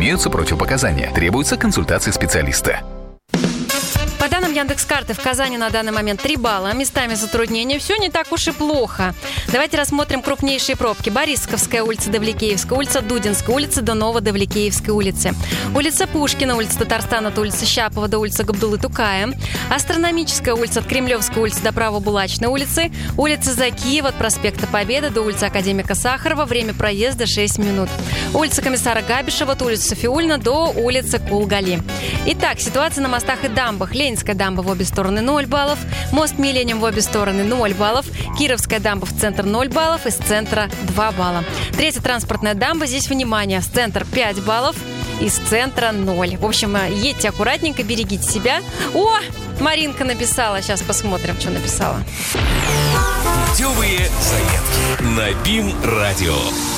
Имеются противопоказания. Требуется консультация специалиста. По данным Яндекс.Карты, в Казани на данный момент 3 балла. Местами затруднения. Все не так уж и плохо. Давайте рассмотрим крупнейшие пробки. Борисовская улица, Давликеевская улица, Дудинская улица до Ново-Давликеевской улицы. Улица Пушкина, улица Татарстана, от улицы Щапова до улицы Габдуллы Тукая. Астрономическая улица от Кремлевской улицы до Правобулачной улицы. Улица Закиева от проспекта Победы до улицы Академика Сахарова. Время проезда 6 минут. Улица Комиссара Габишева от улицы Софиуллина до улицы Кулгали. Итак, ситуация на мостах и дамбах. Ленинская дамба в обе стороны 0 баллов. Мост Миллениум в обе стороны 0 баллов. Кировская дамба в центр 0 баллов. Из центра 2 балла. Третья транспортная дамба. Здесь, внимание, в центр 5 баллов. Из центра 0. В общем, едьте аккуратненько, берегите себя. О, Маринка написала. Сейчас посмотрим, что написала. Путевые заметки на БИМ-радио.